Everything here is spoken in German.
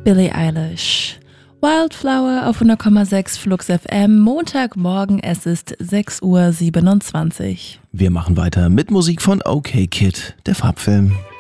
Billie Eilish. Wildflower auf 100,6 Flux FM, Montagmorgen, es ist 6:27 Uhr. Wir machen weiter mit Musik von OK Kid, der Farbfilm.